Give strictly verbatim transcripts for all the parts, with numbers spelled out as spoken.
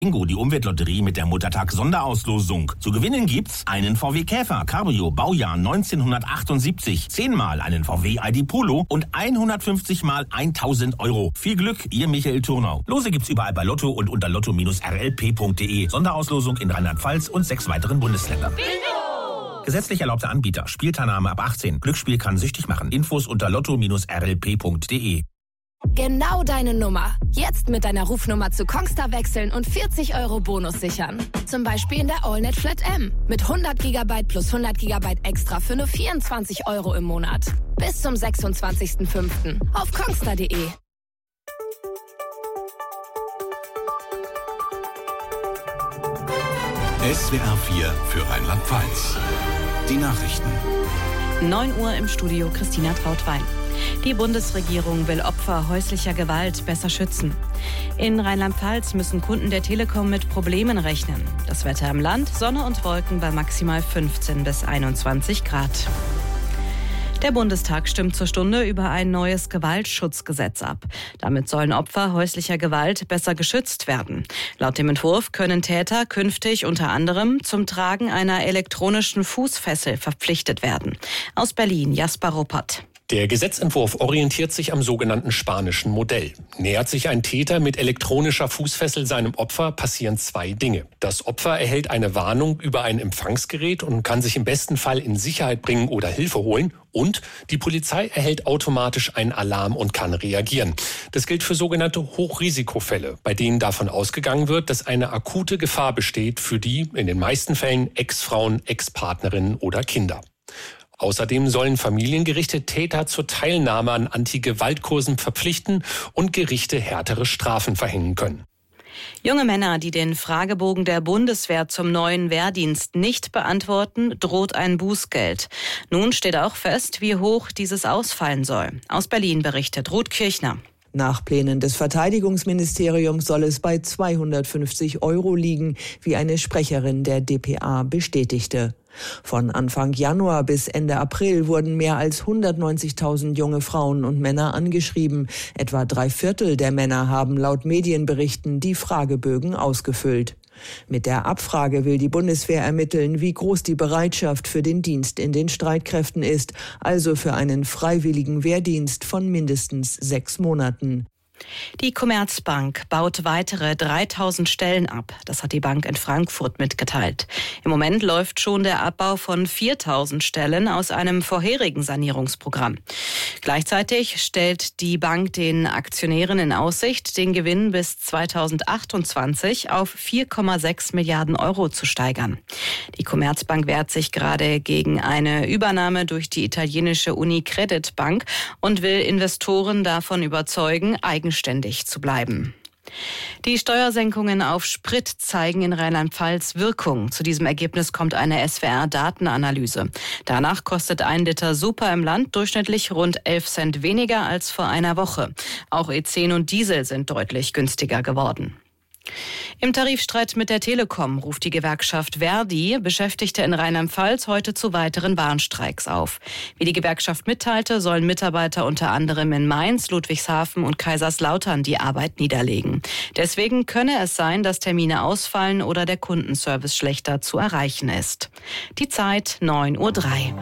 Bingo, die Umweltlotterie mit der Muttertag-Sonderauslosung. Zu gewinnen gibt's einen V W Käfer, Cabrio, Baujahr neunzehnhundertachtundsiebzig, zehnmal einen V W I D Polo und hundertfünfzig mal tausend Euro. Viel Glück, Ihr Michael Turnau. Lose gibt's überall bei Lotto und unter lotto Bindestrich r l p punkt d e. Sonderauslosung in Rheinland-Pfalz und sechs weiteren Bundesländern. Bingo! Gesetzlich erlaubter Anbieter. Spielteilnahme ab achtzehn. Glücksspiel kann süchtig machen. Infos unter lotto Bindestrich r l p punkt d e. Genau deine Nummer. Jetzt mit deiner Rufnummer zu Kongstar wechseln und vierzig Euro Bonus sichern. Zum Beispiel in der AllNet Flat M. Mit hundert Gigabyte plus hundert Gigabyte extra für nur vierundzwanzig Euro im Monat. Bis zum sechsundzwanzigsten fünften auf kongstar punkt d e. S W R vier für Rheinland-Pfalz. Die Nachrichten. neun Uhr im Studio, Christina Trautwein. Die Bundesregierung will Opfer häuslicher Gewalt besser schützen. In Rheinland-Pfalz müssen Kunden der Telekom mit Problemen rechnen. Das Wetter im Land, Sonne und Wolken bei maximal fünfzehn bis einundzwanzig Grad. Der Bundestag stimmt zur Stunde über ein neues Gewaltschutzgesetz ab. Damit sollen Opfer häuslicher Gewalt besser geschützt werden. Laut dem Entwurf können Täter künftig unter anderem zum Tragen einer elektronischen Fußfessel verpflichtet werden. Aus Berlin, Jasper Ruppert. Der Gesetzentwurf orientiert sich am sogenannten spanischen Modell. Nähert sich ein Täter mit elektronischer Fußfessel seinem Opfer, passieren zwei Dinge. Das Opfer erhält eine Warnung über ein Empfangsgerät und kann sich im besten Fall in Sicherheit bringen oder Hilfe holen. Und die Polizei erhält automatisch einen Alarm und kann reagieren. Das gilt für sogenannte Hochrisikofälle, bei denen davon ausgegangen wird, dass eine akute Gefahr besteht für die, in den meisten Fällen, Ex-Frauen, Ex-Partnerinnen oder Kinder. Außerdem sollen Familiengerichte Täter zur Teilnahme an Anti-Gewalt-Kursen verpflichten und Gerichte härtere Strafen verhängen können. Junge Männer, die den Fragebogen der Bundeswehr zum neuen Wehrdienst nicht beantworten, droht ein Bußgeld. Nun steht auch fest, wie hoch dieses ausfallen soll. Aus Berlin berichtet Ruth Kirchner. Nach Plänen des Verteidigungsministeriums soll es bei zweihundertfünfzig Euro liegen, wie eine Sprecherin der D P A bestätigte. Von Anfang Januar bis Ende April wurden mehr als hundertneunzigtausend junge Frauen und Männer angeschrieben. Etwa drei Viertel der Männer haben laut Medienberichten die Fragebögen ausgefüllt. Mit der Abfrage will die Bundeswehr ermitteln, wie groß die Bereitschaft für den Dienst in den Streitkräften ist, also für einen freiwilligen Wehrdienst von mindestens sechs Monaten. Die Commerzbank baut weitere dreitausend Stellen ab. Das hat die Bank in Frankfurt mitgeteilt. Im Moment läuft schon der Abbau von viertausend Stellen aus einem vorherigen Sanierungsprogramm. Gleichzeitig stellt die Bank den Aktionären in Aussicht, den Gewinn bis zweitausendachtundzwanzig auf vier Komma sechs Milliarden Euro zu steigern. Die Commerzbank wehrt sich gerade gegen eine Übernahme durch die italienische Unicredit Bank und will Investoren davon überzeugen, eigenständig zu bleiben. Die Steuersenkungen auf Sprit zeigen in Rheinland-Pfalz Wirkung. Zu diesem Ergebnis kommt eine S W R-Datenanalyse. Danach kostet ein Liter Super im Land durchschnittlich rund elf Cent weniger als vor einer Woche. Auch E zehn und Diesel sind deutlich günstiger geworden. Im Tarifstreit mit der Telekom ruft die Gewerkschaft Verdi Beschäftigte in Rheinland-Pfalz heute zu weiteren Warnstreiks auf. Wie die Gewerkschaft mitteilte, sollen Mitarbeiter unter anderem in Mainz, Ludwigshafen und Kaiserslautern die Arbeit niederlegen. Deswegen könne es sein, dass Termine ausfallen oder der Kundenservice schlechter zu erreichen ist. Die Zeit neun Uhr drei.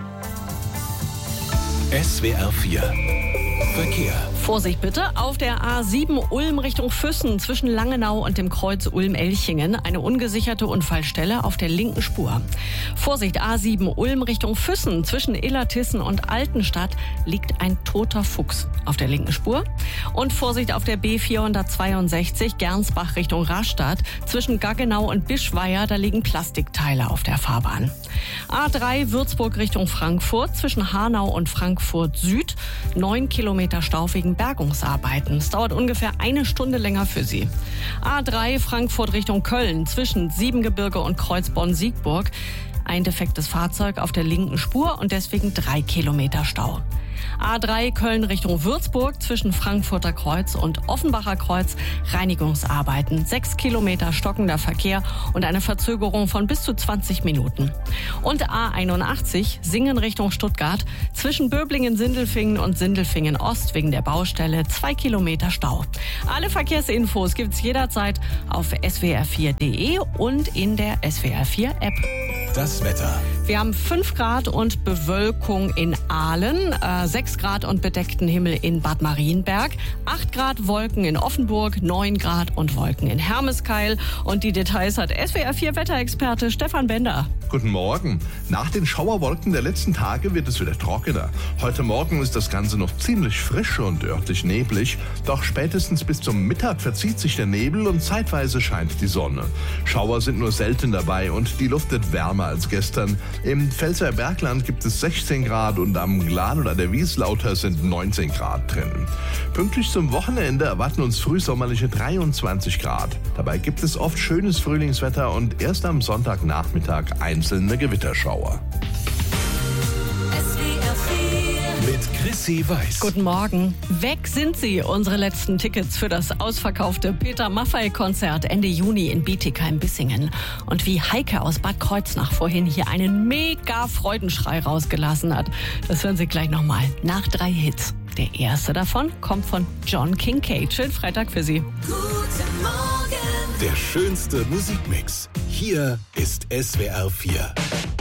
S W R vier Verkehr. Vorsicht bitte, auf der A sieben Ulm Richtung Füssen zwischen Langenau und dem Kreuz Ulm-Elchingen eine ungesicherte Unfallstelle auf der linken Spur. Vorsicht, A sieben Ulm Richtung Füssen zwischen Illertissen und Altenstadt liegt ein toter Fuchs auf der linken Spur. Und Vorsicht auf der B vierhundertzweiundsechzig Gernsbach Richtung Rastatt zwischen Gaggenau und Bischweier, da liegen Plastikteile auf der Fahrbahn. A drei Würzburg Richtung Frankfurt zwischen Hanau und Frankfurt Süd, neun Kilometer Stau wegen Bergungsarbeiten. Es dauert ungefähr eine Stunde länger für Sie. A drei Frankfurt Richtung Köln zwischen Siebengebirge und Kreuzborn-Siegburg. Ein defektes Fahrzeug auf der linken Spur und deswegen drei Kilometer Stau. A drei Köln Richtung Würzburg zwischen Frankfurter Kreuz und Offenbacher Kreuz. Reinigungsarbeiten. Sechs Kilometer stockender Verkehr und eine Verzögerung von bis zu zwanzig Minuten. Und A einundachtzig Singen Richtung Stuttgart zwischen Böblingen-Sindelfingen und Sindelfingen-Ost wegen der Baustelle zwei Kilometer Stau. Alle Verkehrsinfos gibt's jederzeit auf s w r vier punkt d e und in der S W R vier App. Das Wetter. Wir haben fünf Grad und Bewölkung in Aalen, äh, sechs Grad und bedeckten Himmel in Bad Marienberg, acht Grad Wolken in Offenburg, neun Grad und Wolken in Hermeskeil. Und die Details hat S W R vier Wetterexperte Stefan Bender. Guten Morgen. Nach den Schauerwolken der letzten Tage wird es wieder trockener. Heute Morgen ist das Ganze noch ziemlich frisch und örtlich neblig. Doch spätestens bis zum Mittag verzieht sich der Nebel und zeitweise scheint die Sonne. Schauer sind nur selten dabei und die Luft wird wärmer als gestern. Im Pfälzer Bergland gibt es sechzehn Grad und am Glan oder der Wieslauter sind neunzehn Grad drin. Pünktlich zum Wochenende erwarten uns frühsommerliche dreiundzwanzig Grad. Dabei gibt es oft schönes Frühlingswetter und erst am Sonntagnachmittag einzelne Gewitterschauer. Mit Chrissy Weiß. Guten Morgen. Weg sind sie, unsere letzten Tickets für das ausverkaufte Peter Maffay-Konzert Ende Juni in Bietigheim-Bissingen. Und wie Heike aus Bad Kreuznach vorhin hier einen mega Freudenschrei rausgelassen hat, das hören Sie gleich nochmal nach drei Hits. Der erste davon kommt von John Kincade. Schönen Freitag für Sie. Guten Morgen. Der schönste Musikmix. Hier ist S W R vier.